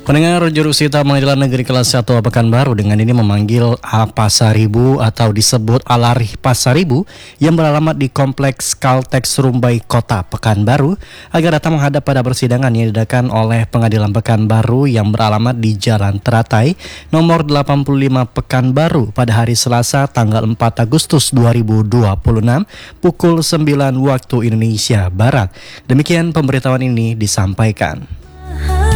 Pendengar, Jurusita Pengadilan Negeri Kelas 1 Pekanbaru dengan ini memanggil A Pasaribu atau disebut Alarih Pasaribu yang beralamat di Kompleks Caltex Rumbai Kota Pekanbaru agar datang menghadap pada persidangan yang diadakan oleh Pengadilan Pekanbaru yang beralamat di Jalan Teratai nomor 85 Pekanbaru pada hari Selasa tanggal 4 Agustus 2026 pukul 9 waktu Indonesia Barat. Demikian pemberitahuan ini disampaikan.